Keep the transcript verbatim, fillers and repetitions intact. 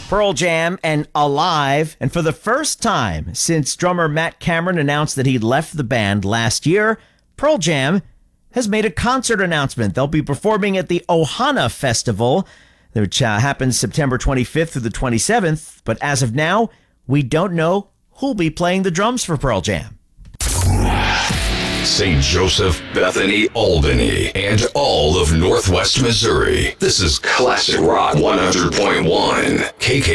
Pearl Jam and Alive. And for the first time since drummer Matt Cameron announced that he left the band last year, Pearl Jam has made a concert announcement. They'll be performing at the Ohana Festival, which uh, happens September twenty-fifth through the twenty-seventh. But as of now, we don't know who'll be playing the drums for Pearl Jam. Saint Joseph, Bethany, Albany, and all of Northwest Missouri. This is Classic Rock one hundred point one K K.